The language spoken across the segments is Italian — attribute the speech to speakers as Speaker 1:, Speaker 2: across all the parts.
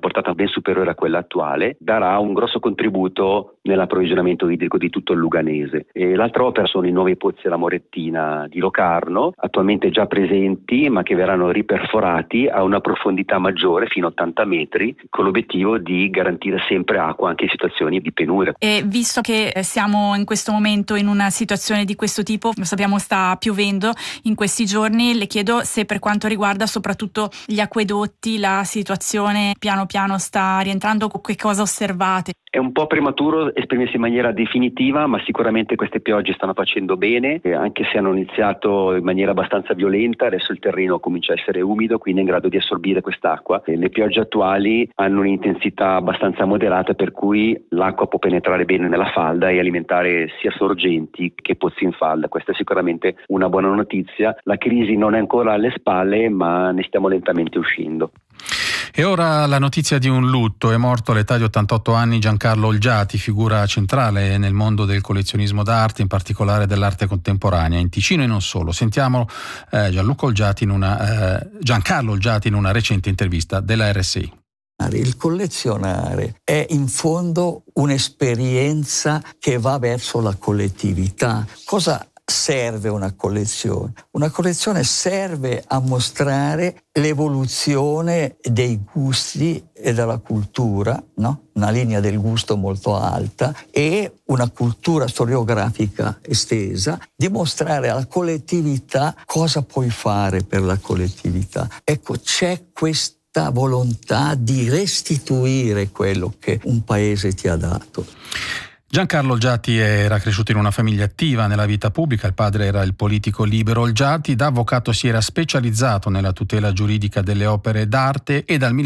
Speaker 1: portata ben superiore a quella attuale, darà un grosso contributo nell'approvvigionamento idrico di tutto il Luganese. E l'altra opera sono i nuovi pozzi alla Morettina di Locarno, attualmente già presenti ma che verranno riperforati a una profondità maggiore fino a 80 metri, con l'obiettivo di garantire sempre acqua anche in situazioni di penuria.
Speaker 2: E visto che siamo in questo momento in una situazione di questo tipo, lo sappiamo sta piovendo in questi giorni, le chiedo se per quanto riguarda soprattutto gli acquedotti la situazione piano piano sta rientrando, che cosa osservate?
Speaker 1: È un po' prematuro esprimersi in maniera definitiva, ma sicuramente queste piogge stanno facendo bene, e anche se hanno iniziato in maniera abbastanza violenta, adesso il terreno comincia a essere umido, quindi è in grado di assorbire quest'acqua. E le piogge attuali hanno un'intensità abbastanza moderata, per cui l'acqua può penetrare bene nella falda e alimentare sia sorgenti che pozzi in falda. Questa è sicuramente una buona notizia. La crisi non è ancora alle spalle, ma ne stiamo lentamente uscendo.
Speaker 3: E ora la notizia di un lutto. È morto all'età di 88 anni Giancarlo Olgiati, figura centrale nel mondo del collezionismo d'arte, in particolare dell'arte contemporanea, in Ticino e non solo. Sentiamo Giancarlo Olgiati in una recente intervista della RSI.
Speaker 4: Il collezionare è in fondo un'esperienza che va verso la collettività. Cosa serve una collezione? Una collezione serve a mostrare l'evoluzione dei gusti e della cultura, no? Una linea del gusto molto alta e una cultura storiografica estesa, dimostrare alla collettività cosa puoi fare per la collettività. Ecco, c'è questa volontà di restituire quello che un paese ti ha dato.
Speaker 3: Giancarlo Olgiati era cresciuto in una famiglia attiva nella vita pubblica, il padre era il politico Libero Olgiati, da avvocato si era specializzato nella tutela giuridica delle opere d'arte e dal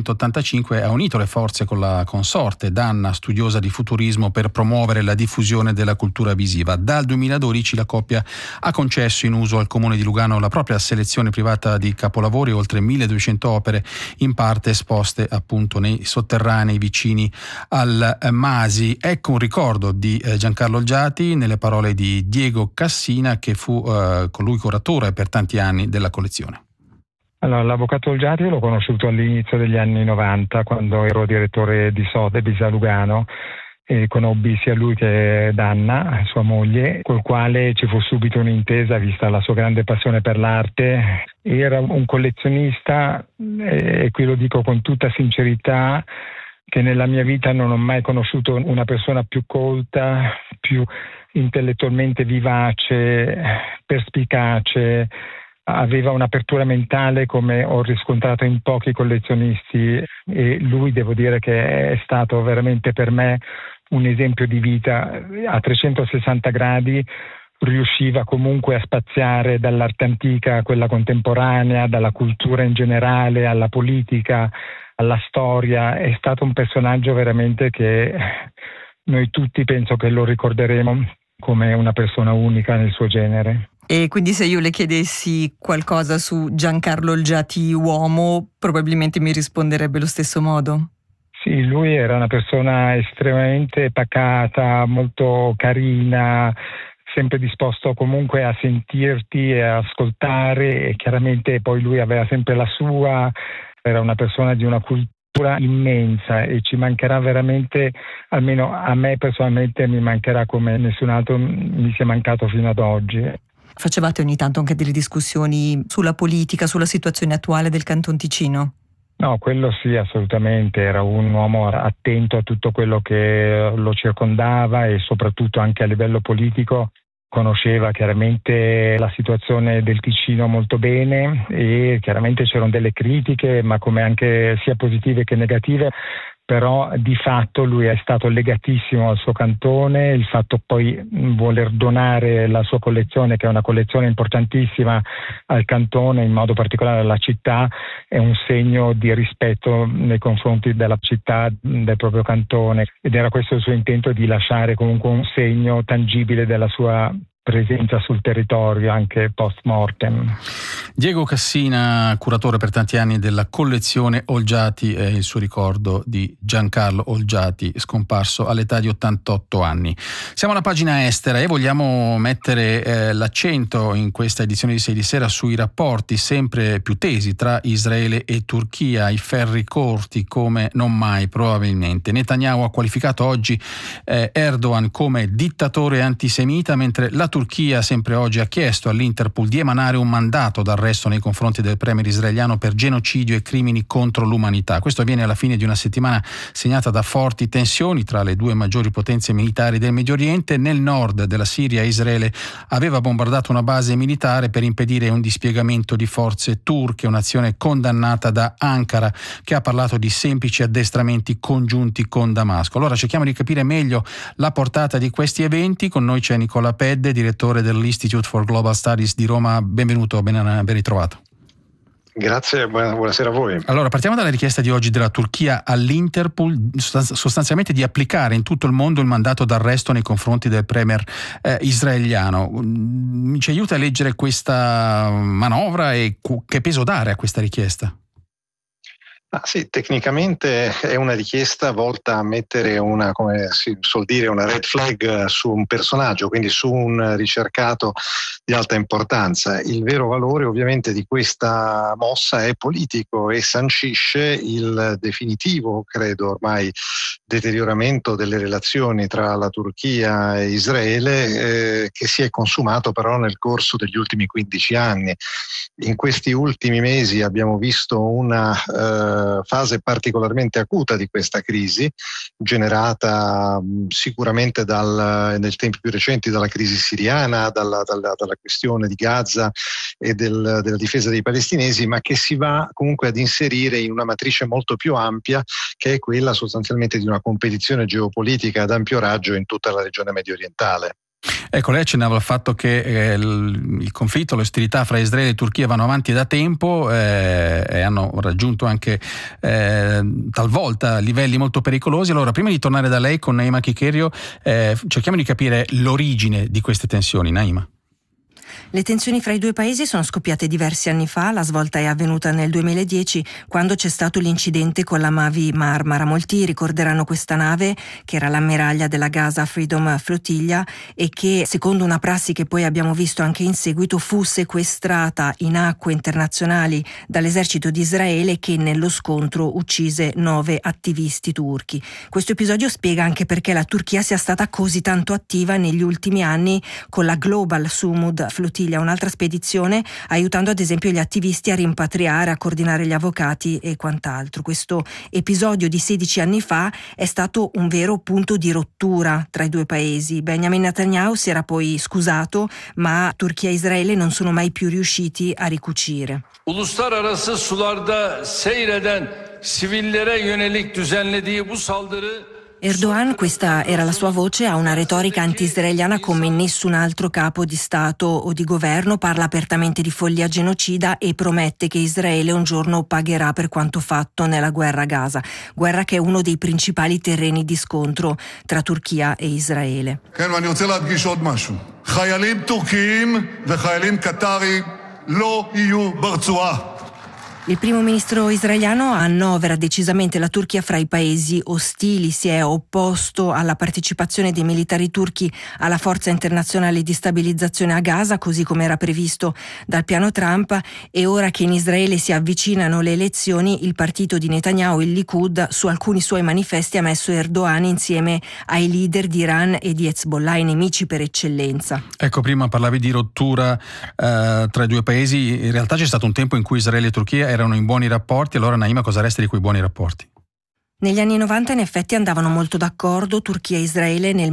Speaker 3: 1985 ha unito le forze con la consorte Danna, studiosa di futurismo, per promuovere la diffusione della cultura visiva. Dal 2012 la coppia ha concesso in uso al Comune di Lugano la propria selezione privata di capolavori, oltre 1200 opere, in parte esposte appunto nei sotterranei vicini al Masi. Ecco un ricordo di Giancarlo Olgiati nelle parole di Diego Cassina, che fu con lui curatore per tanti anni della collezione.
Speaker 5: Allora, l'avvocato Olgiati l'ho conosciuto all'inizio degli anni 90, quando ero direttore di Sotheby's a Lugano, e conobbi sia lui che Danna, sua moglie, col quale ci fu subito un'intesa vista la sua grande passione per l'arte. Era un collezionista, e qui lo dico con tutta sincerità, che nella mia vita non ho mai conosciuto una persona più colta, più intellettualmente vivace, perspicace, aveva un'apertura mentale come ho riscontrato in pochi collezionisti, e lui devo dire che è stato veramente per me un esempio di vita a 360 gradi. Riusciva comunque a spaziare dall'arte antica a quella contemporanea, dalla cultura in generale alla politica, alla storia. È stato un personaggio veramente che noi tutti penso che lo ricorderemo come una persona unica nel suo genere.
Speaker 6: E quindi se io le chiedessi qualcosa su Giancarlo Olgiati uomo, probabilmente mi risponderebbe allo stesso modo?
Speaker 5: Sì, lui era una persona estremamente pacata, molto carina, sempre disposto comunque a sentirti e a ascoltare, e chiaramente poi lui aveva sempre la sua, era una persona di una cultura immensa, e ci mancherà veramente, almeno a me personalmente mi mancherà come nessun altro mi sia mancato fino ad oggi.
Speaker 6: Facevate ogni tanto anche delle discussioni sulla politica, sulla situazione attuale del Canton Ticino?
Speaker 5: No, quello sì, assolutamente. Era un uomo attento a tutto quello che lo circondava, e soprattutto anche a livello politico conosceva chiaramente la situazione del Ticino molto bene, e chiaramente c'erano delle critiche, ma come anche sia positive che negative, però di fatto lui è stato legatissimo al suo cantone. Il fatto poi voler donare la sua collezione, che è una collezione importantissima, al cantone, in modo particolare alla città, è un segno di rispetto nei confronti della città, del proprio cantone, ed era questo il suo intento, di lasciare comunque un segno tangibile della sua presenza sul territorio anche post mortem.
Speaker 3: Diego Cassina, curatore per tanti anni della collezione Olgiati, è il suo ricordo di Giancarlo Olgiati, scomparso all'età di 88 anni. Siamo alla pagina estera e vogliamo mettere l'accento in questa edizione di 6 di sera sui rapporti sempre più tesi tra Israele e Turchia, i ferri corti come non mai probabilmente. Netanyahu ha qualificato oggi Erdogan come dittatore antisemita, mentre la Turchia sempre oggi ha chiesto all'Interpol di emanare un mandato d'arresto nei confronti del premier israeliano per genocidio e crimini contro l'umanità. Questo avviene alla fine di una settimana segnata da forti tensioni tra le due maggiori potenze militari del Medio Oriente. Nel nord della Siria Israele aveva bombardato una base militare per impedire un dispiegamento di forze turche, un'azione condannata da Ankara, che ha parlato di semplici addestramenti congiunti con Damasco. Allora cerchiamo di capire meglio la portata di questi eventi. Con noi c'è Nicola Pedde, direttore dell'Institute for Global Studies di Roma. Benvenuto, ben ritrovato.
Speaker 7: Grazie, buonasera a voi.
Speaker 3: Allora, partiamo dalla richiesta di oggi della Turchia all'Interpol, sostanzialmente di applicare in tutto il mondo il mandato d'arresto nei confronti del premier israeliano. Ci aiuta a leggere questa manovra e che peso dare a questa richiesta?
Speaker 7: Sì, tecnicamente è una richiesta volta a mettere una, come si suol dire, una red flag su un personaggio, quindi su un ricercato di alta importanza. Il vero valore ovviamente di questa mossa è politico e sancisce il definitivo, credo ormai, deterioramento delle relazioni tra la Turchia e Israele che si è consumato però nel corso degli ultimi 15 anni. In questi ultimi mesi abbiamo visto una fase particolarmente acuta di questa crisi, generata sicuramente nei tempi più recenti dalla crisi siriana, dalla questione di Gaza e della difesa dei palestinesi, ma che si va comunque ad inserire in una matrice molto più ampia, che è quella sostanzialmente di una competizione geopolitica ad ampio raggio in tutta la regione mediorientale.
Speaker 3: Ecco, lei accennava al fatto che il conflitto, le ostilità fra Israele e Turchia vanno avanti da tempo e hanno raggiunto anche talvolta livelli molto pericolosi. Allora, prima di tornare da lei con Naima Kikerio, cerchiamo di capire l'origine di queste tensioni. Naima.
Speaker 8: Le tensioni fra i due paesi sono scoppiate diversi anni fa. La svolta è avvenuta nel 2010, quando c'è stato l'incidente con la Mavi Marmara. Molti ricorderanno questa nave, che era l'ammiraglia della Gaza Freedom Flotilla e che, secondo una prassi che poi abbiamo visto anche in seguito, fu sequestrata in acque internazionali dall'esercito di Israele, che nello scontro uccise 9 attivisti turchi. Questo episodio spiega anche perché la Turchia sia stata così tanto attiva negli ultimi anni con la Global Sumud Flotilla, un'altra spedizione, aiutando ad esempio gli attivisti a rimpatriare, a coordinare gli avvocati e quant'altro. Questo episodio di 16 anni fa è stato un vero punto di rottura tra i due paesi. Benjamin Netanyahu si era poi scusato, ma Turchia e Israele non sono mai più riusciti a ricucire.
Speaker 9: Uluslararası sularda seyreden sivillere yönelik düzenlediği bu saldırı.
Speaker 8: Erdogan, questa era la sua voce, ha una retorica anti-israeliana come nessun altro capo di Stato o di governo, parla apertamente di follia genocida e promette che Israele un giorno pagherà per quanto fatto nella guerra a Gaza, guerra che è uno dei principali terreni di scontro tra Turchia e Israele.
Speaker 10: ואני רוצה להדגיש עוד משהו. חיילים טורקיים וחיילים קטרים לא יהיו ברצועה.
Speaker 8: Il primo ministro israeliano annovera decisamente la Turchia fra i paesi ostili, si è opposto alla partecipazione dei militari turchi alla forza internazionale di stabilizzazione a Gaza, così come era previsto dal piano Trump, e ora che in Israele si avvicinano le elezioni, il partito di Netanyahu, il Likud, su alcuni suoi manifesti ha messo Erdogan insieme ai leader di Iran e di Hezbollah, i nemici per eccellenza.
Speaker 3: Ecco, prima parlavi di rottura tra i due paesi, in realtà c'è stato un tempo in cui Israele e Turchia erano in buoni rapporti. Allora, Naima, cosa resta di quei buoni rapporti?
Speaker 8: Negli anni 90 in effetti andavano molto d'accordo. Turchia e Israele nel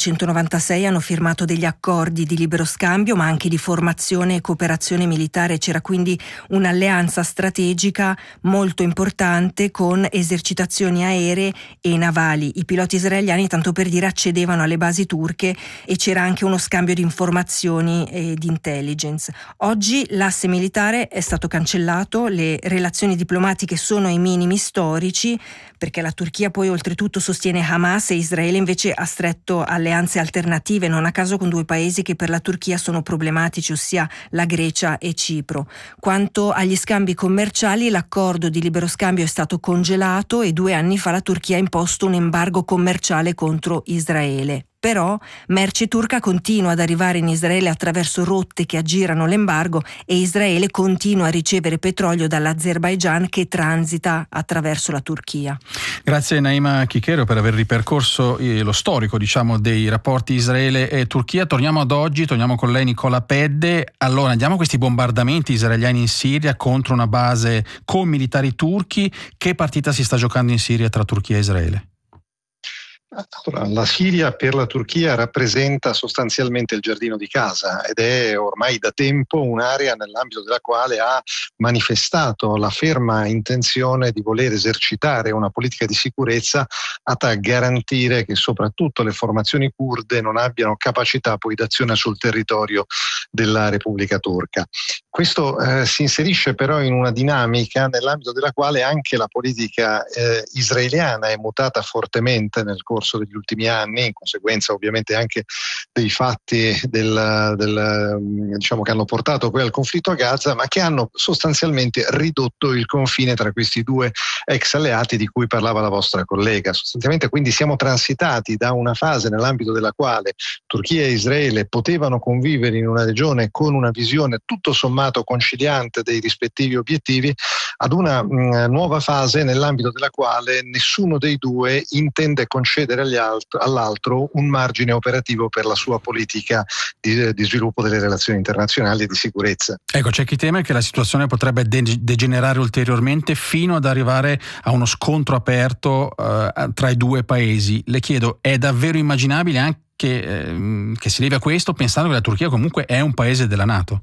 Speaker 8: 1996 hanno firmato degli accordi di libero scambio, ma anche di formazione e cooperazione militare. C'era quindi un'alleanza strategica molto importante con esercitazioni aeree e navali. I piloti israeliani, tanto per dire, accedevano alle basi turche e c'era anche uno scambio di informazioni e di intelligence. Oggi l'asse militare è stato cancellato, le relazioni diplomatiche sono ai minimi storici. perché la Turchia poi oltretutto sostiene Hamas e Israele invece ha stretto alleanze alternative, non a caso con due paesi che per la Turchia sono problematici, ossia la Grecia e Cipro. Quanto agli scambi commerciali, l'accordo di libero scambio è stato congelato e 2 anni fa la Turchia ha imposto un embargo commerciale contro Israele. Però merce turca continua ad arrivare in Israele attraverso rotte che aggirano l'embargo e Israele continua a ricevere petrolio dall'Azerbaigian che transita attraverso la Turchia.
Speaker 3: Grazie Naima Chicchero per aver ripercorso lo storico, dei rapporti Israele e Turchia. Torniamo ad oggi, torniamo con lei Nicola Pedde. Allora andiamo a questi bombardamenti israeliani in Siria contro una base con militari turchi. Che partita si sta giocando in Siria tra Turchia e Israele?
Speaker 7: Allora, la Siria per la Turchia rappresenta sostanzialmente il giardino di casa ed è ormai da tempo un'area nell'ambito della quale ha manifestato la ferma intenzione di voler esercitare una politica di sicurezza atta a garantire che soprattutto le formazioni curde non abbiano capacità poi d'azione sul territorio della Repubblica Turca. Questo si inserisce però in una dinamica nell'ambito della quale anche la politica israeliana è mutata fortemente nel corso degli ultimi anni, in conseguenza ovviamente anche dei fatti che hanno portato poi al conflitto a Gaza, ma che hanno sostanzialmente ridotto il confine tra questi due ex alleati di cui parlava la vostra collega. Sostanzialmente quindi siamo transitati da una fase nell'ambito della quale Turchia e Israele potevano convivere in una regione con una visione tutto sommato conciliante dei rispettivi obiettivi ad una nuova fase nell'ambito della quale nessuno dei due intende concedere all'altro un margine operativo per la sua politica di sviluppo delle relazioni internazionali e di sicurezza. Ecco, c'è chi teme che la situazione potrebbe degenerare ulteriormente fino ad arrivare a uno scontro aperto tra i due paesi. Le chiedo, è davvero immaginabile anche che si arrivi a questo pensando che la Turchia comunque è un paese della NATO?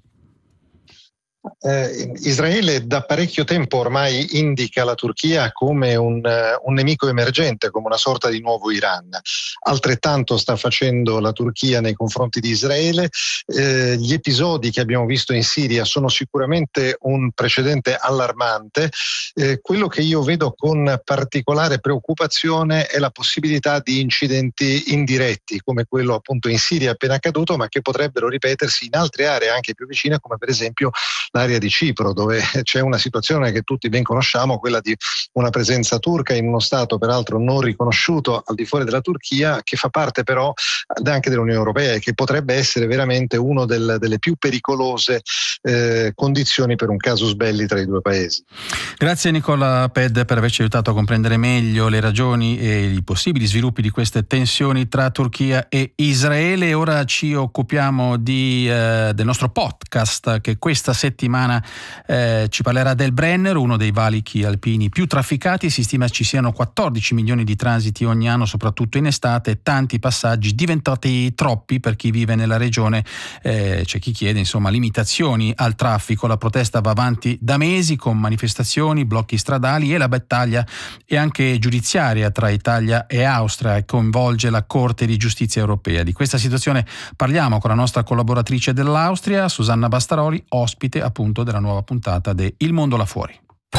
Speaker 7: Israele da parecchio tempo ormai indica la Turchia come un nemico emergente, come una sorta di nuovo Iran. Altrettanto sta facendo la Turchia nei confronti di Israele. Gli episodi che abbiamo visto in Siria sono sicuramente un precedente allarmante. Quello che io vedo con particolare preoccupazione è la possibilità di incidenti indiretti, come quello appunto in Siria appena accaduto, ma che potrebbero ripetersi in altre aree anche più vicine, come per esempio l'area di Cipro, dove c'è una situazione che tutti ben conosciamo, quella di una presenza turca in uno stato peraltro non riconosciuto al di fuori della Turchia, che fa parte però anche dell'Unione Europea e che potrebbe essere veramente una delle più pericolose condizioni per un casus belli tra i due paesi. Grazie Nicola Pedde per averci aiutato a comprendere meglio le ragioni e i possibili sviluppi di queste tensioni tra Turchia e Israele. Ora ci occupiamo del nostro podcast che questa settimana ci parlerà del Brennero, uno dei valichi alpini più trafficati. Si stima ci siano 14 milioni di transiti ogni anno, soprattutto in estate, tanti passaggi diventati troppi per chi vive nella regione. C'è chi chiede limitazioni al traffico. La protesta va avanti da mesi con manifestazioni, blocchi stradali e la battaglia è anche giudiziaria tra Italia e Austria e coinvolge la Corte di Giustizia Europea. Di questa situazione parliamo con la nostra collaboratrice dell'Austria, Susanna Bastaroli, ospite appunto della nuova puntata de Il Mondo là fuori.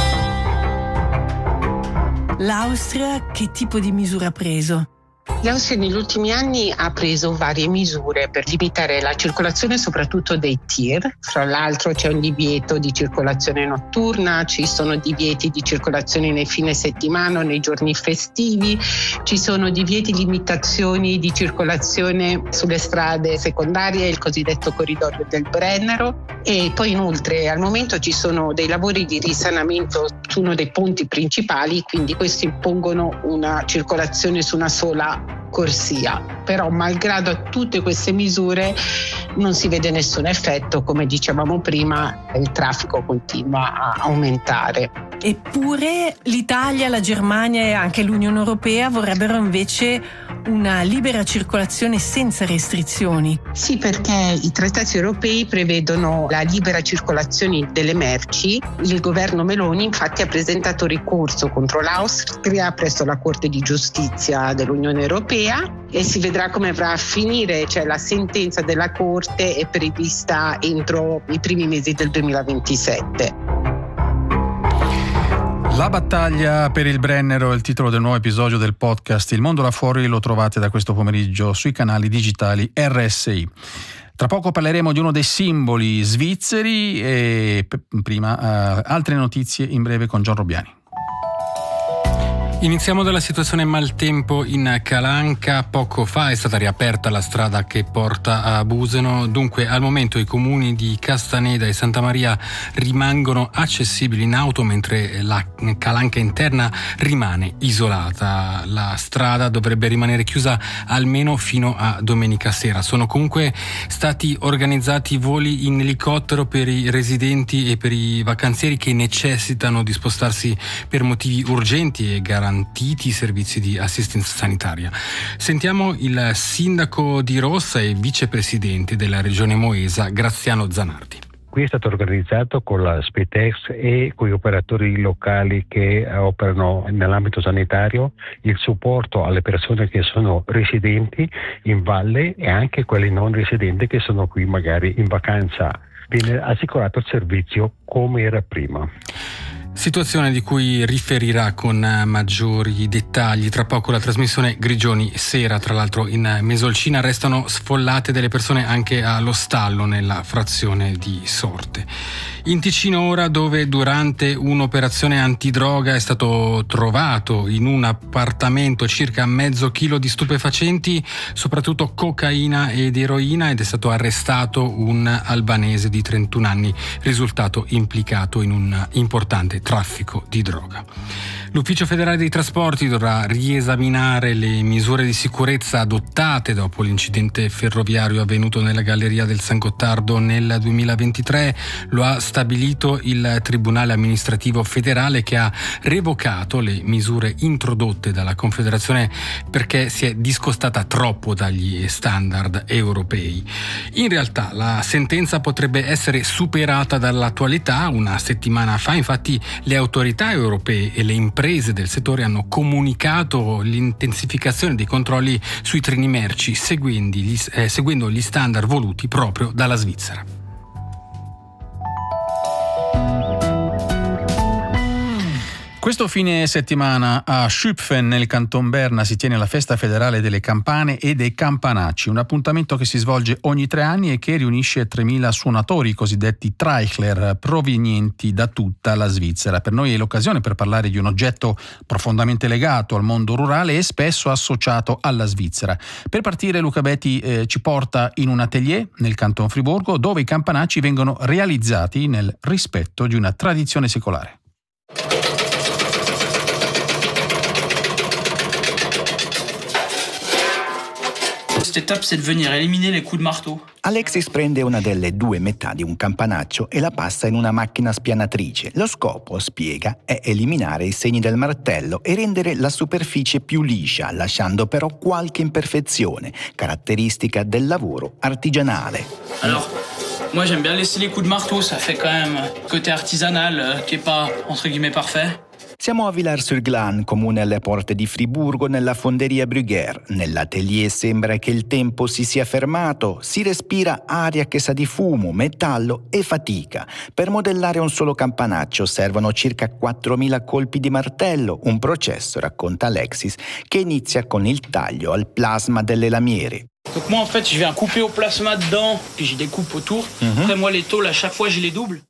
Speaker 11: L'Austria che tipo di misura ha preso?
Speaker 12: L'Austria negli ultimi anni ha preso varie misure per limitare la circolazione soprattutto dei tir. Fra l'altro c'è un divieto di circolazione notturna, ci sono divieti di circolazione nei fine settimana, nei giorni festivi, ci sono divieti, limitazioni di circolazione sulle strade secondarie, il cosiddetto corridoio del Brennero, e poi inoltre al momento ci sono dei lavori di risanamento su uno dei ponti principali, quindi questi impongono una circolazione su una sola corsia. Però malgrado tutte queste misure non si vede nessun effetto, come dicevamo prima, il traffico continua a aumentare.
Speaker 11: Eppure l'Italia, la Germania e anche l'Unione Europea vorrebbero invece una libera circolazione senza restrizioni.
Speaker 12: Sì, perché i trattati europei prevedono la libera circolazione delle merci. Il governo Meloni infatti ha presentato ricorso contro l'Austria presso la Corte di Giustizia dell'Unione Europea e si vedrà come va a finire, cioè la sentenza della Corte è prevista entro i primi mesi del 2027.
Speaker 3: La battaglia per il Brennero è il titolo del nuovo episodio del podcast Il mondo là fuori, lo trovate da questo pomeriggio sui canali digitali RSI. Tra poco parleremo di uno dei simboli svizzeri e prima altre notizie in breve con Gian Robbiani.
Speaker 13: Iniziamo dalla situazione maltempo in Calanca. Poco fa è stata riaperta la strada che porta a Buseno, dunque al momento i comuni di Castaneda e Santa Maria rimangono accessibili in auto, mentre la Calanca interna rimane isolata. La strada dovrebbe rimanere chiusa almeno fino a domenica sera. Sono comunque stati organizzati voli in elicottero per i residenti e per i vacanzieri che necessitano di spostarsi per motivi urgenti e garantiti servizi di assistenza sanitaria. Sentiamo il sindaco di Rossa e vicepresidente della regione Moesa, Graziano Zanardi.
Speaker 14: Qui è stato organizzato con la Spitex e con gli operatori locali che operano nell'ambito sanitario il supporto alle persone che sono residenti in valle e anche quelli non residenti che sono qui magari in vacanza. Viene assicurato il servizio come era prima.
Speaker 13: Situazione di cui riferirà con maggiori dettagli tra poco la trasmissione Grigioni Sera. Tra l'altro in Mesolcina restano sfollate delle persone anche allo stallo nella frazione di Sorte. In Ticino ora, dove durante un'operazione antidroga è stato trovato in un appartamento circa mezzo chilo di stupefacenti, soprattutto cocaina ed eroina, ed è stato arrestato un albanese di 31 anni, risultato implicato in un importante traffico di droga. L'Ufficio federale dei trasporti dovrà riesaminare le misure di sicurezza adottate dopo l'incidente ferroviario avvenuto nella galleria del San Gottardo nel 2023. Lo ha stabilito il Tribunale amministrativo federale, che ha revocato le misure introdotte dalla Confederazione perché si è discostata troppo dagli standard europei. In realtà la sentenza potrebbe essere superata dall'attualità. Una settimana fa, infatti, le autorità europee e le imprese del settore hanno comunicato l'intensificazione dei controlli sui treni merci seguendo gli standard voluti proprio dalla Svizzera.
Speaker 3: Questo fine settimana a Schüpfen, nel Canton Berna, si tiene la festa federale delle campane e dei campanacci, un appuntamento che si svolge ogni 3 anni e che riunisce 3.000 suonatori, cosiddetti Treichler, provenienti da tutta la Svizzera. Per noi è l'occasione per parlare di un oggetto profondamente legato al mondo rurale e spesso associato alla Svizzera. Per partire, Luca Betti ci porta in un atelier nel Canton Friburgo, dove i campanacci vengono realizzati nel rispetto di una tradizione secolare.
Speaker 15: L'étape, c'est de venir éliminer les coups de marteau.
Speaker 16: Alexis prende una delle 2 metà di un campanaccio e la passa in una macchina spianatrice. Lo scopo, spiega, è eliminare i segni del martello e rendere la superficie più liscia, lasciando però qualche imperfezione, caratteristica del lavoro artigianale.
Speaker 15: Alors, moi j'aime bien laisser les coups de marteau, ça fait quand même côté artisanal qui est pas entre guillemets parfait.
Speaker 16: Siamo a Villars-sur-Glâne, comune alle porte di Friburgo, nella fonderia Bruguère. Nell'atelier sembra che il tempo si sia fermato, si respira aria che sa di fumo, metallo e fatica. Per modellare un solo campanaccio servono circa 4.000 colpi di martello, un processo, racconta Alexis, che inizia con il taglio al plasma delle lamiere.
Speaker 15: Donc moi en fait je viens couper au plasma dedans, puis je découpe autour. Après moi les tôles à chaque fois je les double.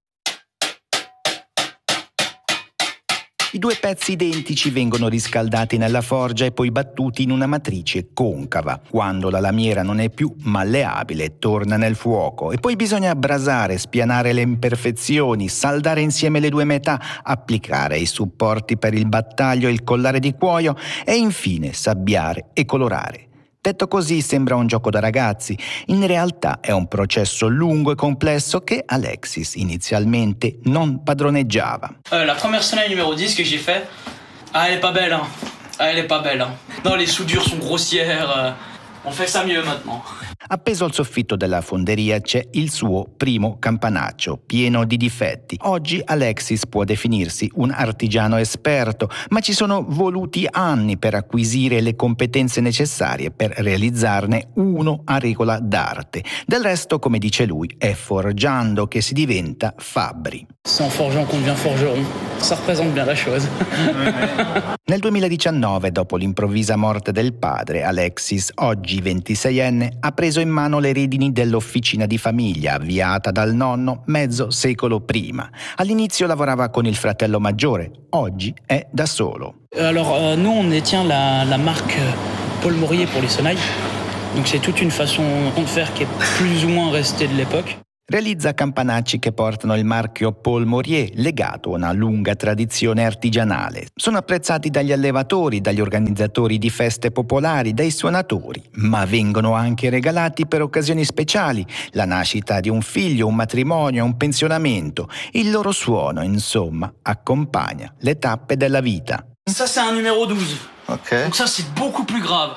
Speaker 16: I 2 pezzi identici vengono riscaldati nella forgia e poi battuti in una matrice concava. Quando la lamiera non è più malleabile, torna nel fuoco e poi bisogna brasare, spianare le imperfezioni, saldare insieme le 2 metà, applicare i supporti per il battaglio e il collare di cuoio e infine sabbiare e colorare. Detto così sembra un gioco da ragazzi, in realtà è un processo lungo e complesso che Alexis inizialmente non padroneggiava.
Speaker 15: La première semaine numéro 10 que j'ai fait, elle est pas belle, hein. Elle est pas belle, hein. Non, les soudures sont grossières, on fait ça mieux maintenant.
Speaker 16: Appeso al soffitto della fonderia c'è il suo primo campanaccio, pieno di difetti. Oggi Alexis può definirsi un artigiano esperto, ma ci sono voluti anni per acquisire le competenze necessarie per realizzarne uno a regola d'arte. Del resto, come dice lui, è forgiando che si diventa fabbri.
Speaker 15: C'est en forgeant qu'on devient forgeron. Ça représente bien la chose.
Speaker 16: Nel 2019, dopo l'improvvisa morte del padre, Alexis, oggi 26enne, ha preso in mano le redini dell'officina di famiglia avviata dal nonno mezzo secolo prima. All'inizio lavorava con il fratello maggiore, oggi è da solo.
Speaker 15: Alors, nous, on détient la marque Paul Morier pour les sonnailles. Donc c'est toute une façon de faire qui est plus ou moins restée de l'époque.
Speaker 16: Realizza campanacci che portano il marchio Paul Morier, legato a una lunga tradizione artigianale. Sono apprezzati dagli allevatori, dagli organizzatori di feste popolari, dai suonatori, ma vengono anche regalati per occasioni speciali, la nascita di un figlio, un matrimonio, un pensionamento. Il loro suono, insomma, accompagna le tappe della vita.
Speaker 15: Ça c'est un numéro 12.
Speaker 16: Ok.
Speaker 15: Donc ça c'est beaucoup plus grave.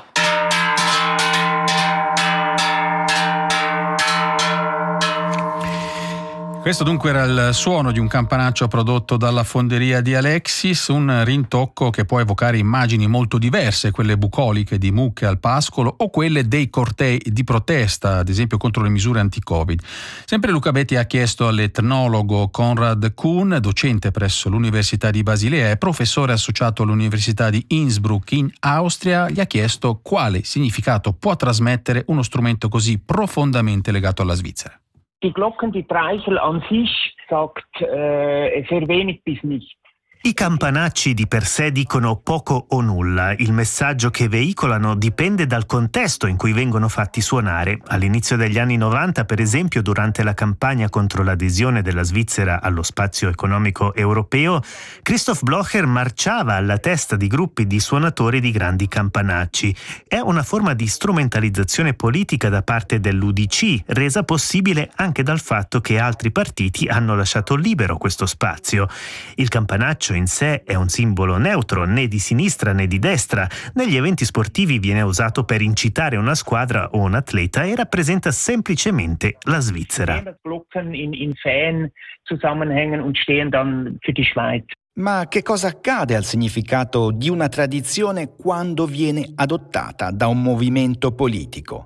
Speaker 3: Questo dunque era il suono di un campanaccio prodotto dalla fonderia di Alexis, un rintocco che può evocare immagini molto diverse, quelle bucoliche di mucche al pascolo o quelle dei cortei di protesta, ad esempio contro le misure anti-Covid. Sempre Luca Betti ha chiesto all'etnologo Konrad Kuhn, docente presso l'Università di Basilea e professore associato all'Università di Innsbruck in Austria, gli ha chiesto quale significato può trasmettere uno strumento così profondamente legato alla Svizzera.
Speaker 17: Die Glocken, die Treichel an sich sagt sehr wenig bis nichts.
Speaker 18: I campanacci di per sé dicono poco o nulla. Il messaggio che veicolano dipende dal contesto in cui vengono fatti suonare. All'inizio degli anni 90, per esempio, durante la campagna contro l'adesione della Svizzera allo spazio economico europeo, Christoph Blocher marciava alla testa di gruppi di suonatori di grandi campanacci. È una forma di strumentalizzazione politica da parte dell'UDC, resa possibile anche dal fatto che altri partiti hanno lasciato libero questo spazio. Il campanaccio in sé è un simbolo neutro, né di sinistra né di destra. Negli eventi sportivi viene usato per incitare una squadra o un atleta e rappresenta semplicemente la Svizzera.
Speaker 16: Ma che cosa accade al significato di una tradizione quando viene adottata da un movimento politico?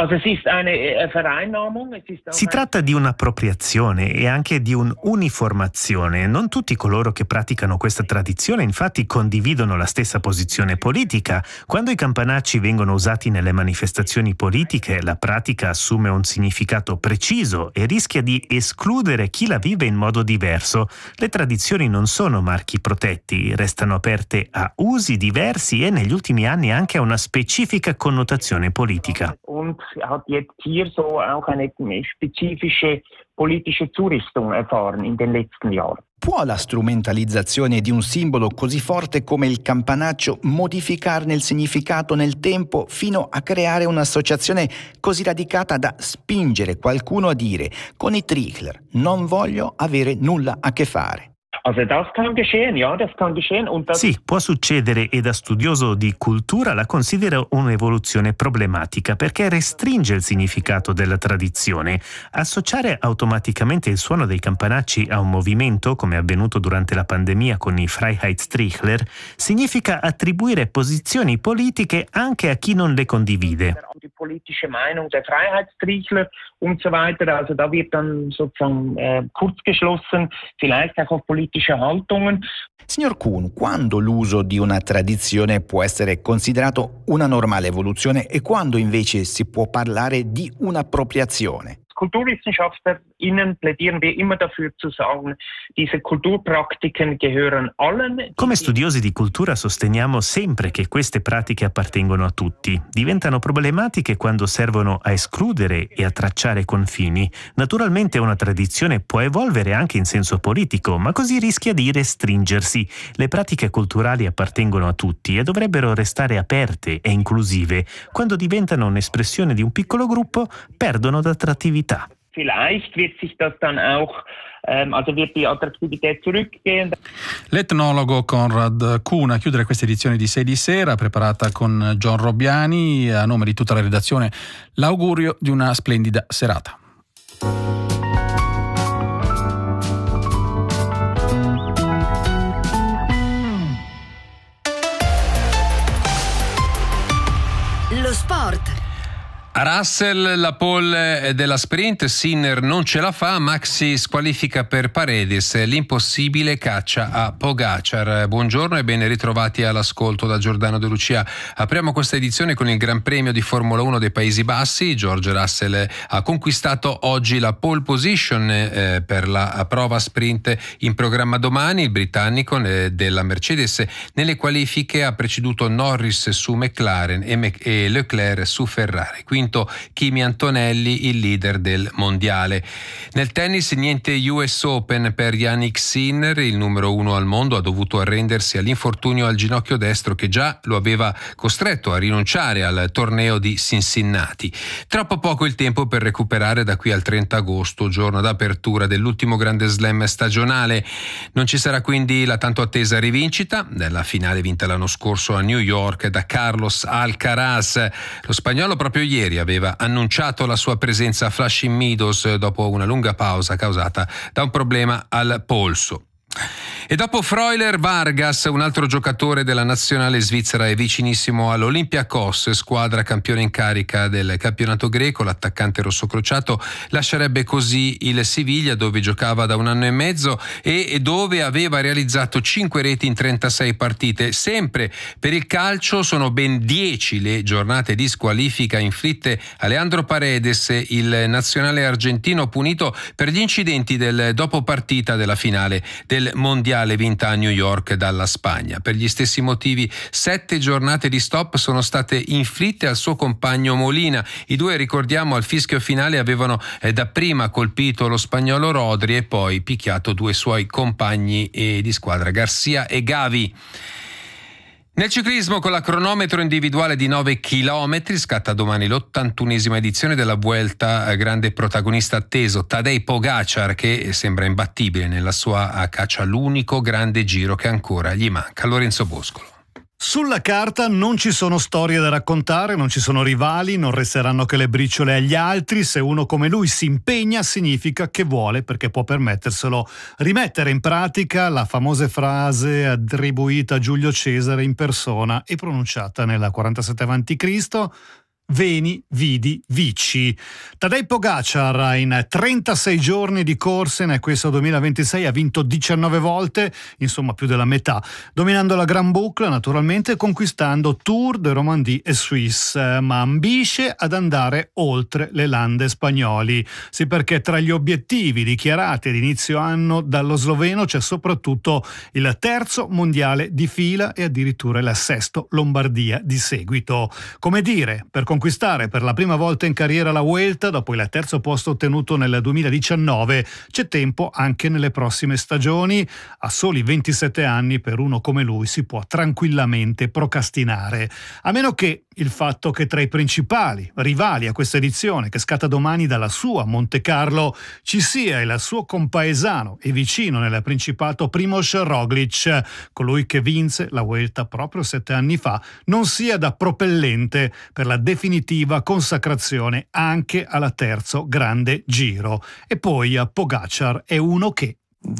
Speaker 18: Si tratta di un'appropriazione e anche di un'uniformazione. Non tutti coloro che praticano questa tradizione infatti condividono la stessa posizione politica. Quando i campanacci vengono usati nelle manifestazioni politiche, la pratica assume un significato preciso e rischia di escludere chi la vive in modo diverso. Le tradizioni non sono marchi protetti, restano aperte a usi diversi e negli ultimi anni anche a una specifica connotazione politica.
Speaker 17: Hat jetzt hier so auch eine spezifische politische Zurichtung erfahren in den letzten Jahren.
Speaker 16: Può la strumentalizzazione di un simbolo così forte come il campanaccio modificarne il significato nel tempo fino a creare un'associazione così radicata da spingere qualcuno a dire con i Trichler non voglio avere nulla a che fare?
Speaker 18: Sì, può succedere e da studioso di cultura la considero un'evoluzione problematica perché restringe il significato della tradizione. Associare automaticamente il suono dei campanacci a un movimento, come è avvenuto durante la pandemia con i Freiheitstrichler, significa attribuire posizioni politiche anche a chi non le condivide.
Speaker 17: Die politische Meinung der Freiheitstrichler und so weiter, also da wird dann sozusagen kurzgeschlossen, vielleicht auch auf politische Haltungen.
Speaker 16: Signor Kuhn, quando l'uso di una tradizione può essere considerato una normale evoluzione e quando invece si può parlare di un'appropriazione?
Speaker 17: KulturwissenschaftlerInnen plädieren wir immer dafür zu sagen, diese Kulturpraktiken gehören allen.
Speaker 18: Come studiosi di cultura sosteniamo sempre che queste pratiche appartengono a tutti. Diventano problematiche quando servono a escludere e a tracciare confini. Naturalmente una tradizione può evolvere anche in senso politico, ma così rischia di restringersi. Le pratiche culturali appartengono a tutti e dovrebbero restare aperte e inclusive. Quando diventano un'espressione di un piccolo gruppo, perdono d'attrattività.
Speaker 17: Vielleicht wird sich das dann auch, also wird die Attraktivität zurückgehen.
Speaker 3: L'etnologo Konrad Kuhn a chiudere questa edizione di 6 di sera, preparata con John Robbiani. A nome di tutta la redazione, l'augurio di una splendida serata.
Speaker 8: Lo sport.
Speaker 19: A Russell la pole della sprint, Sinner non ce la fa, Maxi squalifica per Paredes, l'impossibile caccia a Pogacar. Buongiorno e ben ritrovati all'ascolto da Giordano De Lucia. Apriamo questa edizione con il Gran Premio di Formula 1 dei Paesi Bassi. George Russell ha conquistato oggi la pole position per la prova sprint in programma domani. Il britannico della Mercedes nelle qualifiche ha preceduto Norris su McLaren e Leclerc su Ferrari. Quinto Kimi Antonelli, il leader del mondiale. Nel tennis niente US Open per Jannik Sinner, il numero 1 al mondo ha dovuto arrendersi all'infortunio al ginocchio destro che già lo aveva costretto a rinunciare al torneo di Cincinnati. Troppo poco il tempo per recuperare da qui al 30 agosto, giorno d'apertura dell'ultimo grande slam stagionale. Non ci sarà quindi la tanto attesa rivincita della finale vinta l'anno scorso a New York da Carlos Alcaraz. Lo spagnolo proprio ieri aveva annunciato la sua presenza a Flushing Meadows dopo una lunga pausa causata da un problema al polso. E dopo Freuler, Vargas, un altro giocatore della nazionale svizzera e vicinissimo all'Olympiakos, squadra campione in carica del campionato greco, l'attaccante rossocrociato lascerebbe così il Siviglia, dove giocava da un anno e mezzo e dove aveva realizzato 5 reti in 36 partite. Sempre per il calcio sono ben 10 le giornate di squalifica inflitte a Leandro Paredes, il nazionale argentino punito per gli incidenti del dopo partita della finale del mondiale vinta a New York dalla Spagna. Per gli stessi motivi 7 giornate di stop sono state inflitte al suo compagno Molina. I due, ricordiamo, al fischio finale avevano dapprima colpito lo spagnolo Rodri e poi picchiato 2 suoi compagni di squadra, Garcia e Gavi. Nel ciclismo, con la cronometro individuale di 9 chilometri, scatta domani l'81esima edizione della Vuelta. Grande protagonista atteso Tadej Pogacar, che sembra imbattibile nella sua caccia all'unico grande giro che ancora gli manca. Lorenzo Boscolo.
Speaker 20: Sulla carta non ci sono storie da raccontare, non ci sono rivali, non resteranno che le briciole agli altri. Se uno come lui si impegna, significa che vuole, perché può permetterselo, rimettere in pratica la famosa frase attribuita a Giulio Cesare in persona e pronunciata nel 47 a.C., Veni, vidi, vici. Tadej Pogacar in 36 giorni di corse nel questo 2026 ha vinto 19 volte, insomma più della metà, dominando la Gran Boucle naturalmente, conquistando Tour de Romandie e Suisse, ma ambisce ad andare oltre le lande spagnoli. Sì, perché tra gli obiettivi dichiarati ad inizio anno dallo sloveno c'è soprattutto il 3° mondiale di fila e addirittura il 6° Lombardia di seguito. Come dire, per conquistare per la prima volta in carriera la Vuelta, dopo il 3° posto ottenuto nel 2019, c'è tempo anche nelle prossime stagioni. A soli 27 anni, per uno come lui, si può tranquillamente procrastinare. A meno che il fatto che tra i principali rivali a questa edizione, che scatta domani dalla sua Monte Carlo, ci sia il suo compaesano e vicino nel Principato Primož Roglič, colui che vinse la Vuelta proprio 7 anni fa, non sia da propellente per la definitiva consacrazione anche alla 3° grande giro. E poi Pogacar è uno che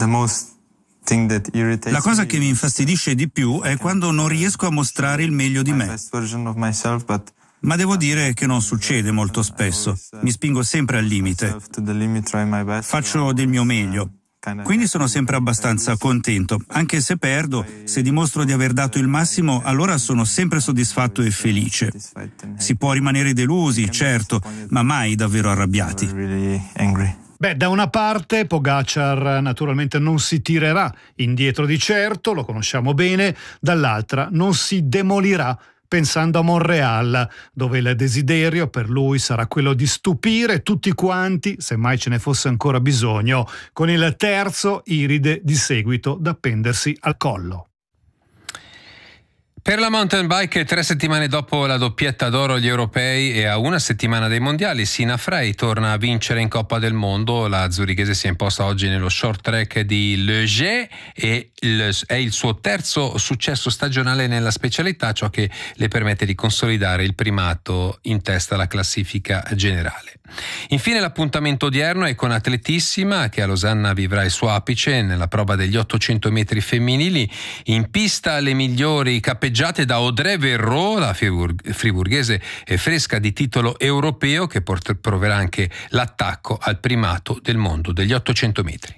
Speaker 21: la cosa che mi infastidisce di più è quando non riesco a mostrare il meglio di me. Ma devo dire che non succede molto spesso. Mi spingo sempre al limite. Faccio del mio meglio. Quindi sono sempre abbastanza contento. Anche se perdo, se dimostro di aver dato il massimo, allora sono sempre soddisfatto e felice. Si può rimanere delusi, certo, ma mai davvero arrabbiati.
Speaker 20: Beh, da una parte Pogacar naturalmente non si tirerà indietro di certo, lo conosciamo bene, dall'altra non si demolirà pensando a Montréal, dove il desiderio per lui sarà quello di stupire tutti quanti, se mai ce ne fosse ancora bisogno, con il 3° Iride di seguito da appendersi al collo.
Speaker 19: Per la mountain bike, 3 settimane dopo la doppietta d'oro agli europei e a una settimana dei mondiali, Sina Frey torna a vincere in Coppa del Mondo. La zurichese si è imposta oggi nello short track di Le Ger e è il suo 3° successo stagionale nella specialità, ciò che le permette di consolidare il primato in testa alla classifica generale. Infine l'appuntamento odierno è con Atletissima, che a Losanna vivrà il suo apice nella prova degli 800 metri femminili. In pista le migliori capeggiate gareggiate da Audrey Verreau, la friburghese fresca di titolo europeo, che proverà anche l'attacco al primato del mondo degli 800 metri.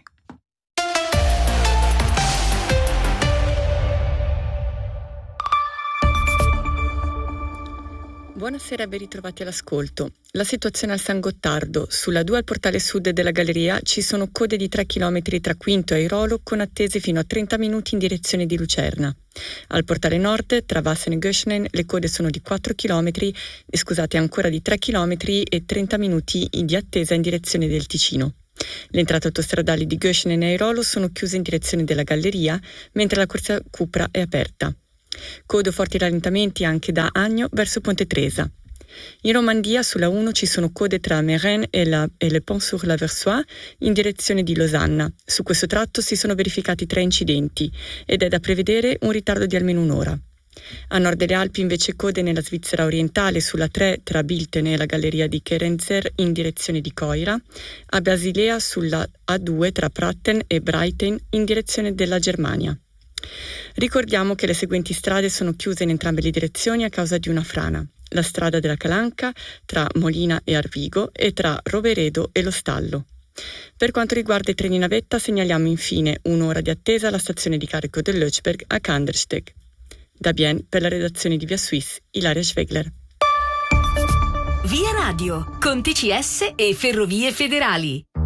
Speaker 2: Buonasera e ben ritrovati all'ascolto. La situazione al San Gottardo. Sulla 2 al portale sud della galleria ci sono code di 3 km tra Quinto e Airolo, con attese fino a 30 minuti in direzione di Lucerna. Al portale nord, tra Wassen e Göschenen, le code sono di 4 km, ancora di 3 km e 30 minuti di attesa in direzione del Ticino. Le entrate autostradali di Göschenen e Airolo sono chiuse in direzione della galleria, mentre la corsia Cupra è aperta. Code o forti rallentamenti anche da Agno verso Ponte Tresa. In Romandia sulla 1 ci sono code tra Meyrin e Le Pont-sur-la-Versoix in direzione di Losanna. Su questo tratto si sono verificati 3 incidenti ed è da prevedere un ritardo di almeno un'ora. A nord delle Alpi invece code nella Svizzera orientale sulla 3 tra Bilten e la galleria di Kerenzer in direzione di Coira, a Basilea sulla A2 tra Pratten e Breiten in direzione della Germania. Ricordiamo che le seguenti strade sono chiuse in entrambe le direzioni a causa di una frana: la strada della Calanca tra Molina e Arvigo e tra Roveredo e Lo Stallo. Per quanto riguarda i treni navetta segnaliamo infine un'ora di attesa alla stazione di carico dell'Ötschberg a Kandersteg. Da Bien, per la redazione di Via Suisse, Ilaria Schwegler.
Speaker 22: Via Radio, con TCS e Ferrovie Federali.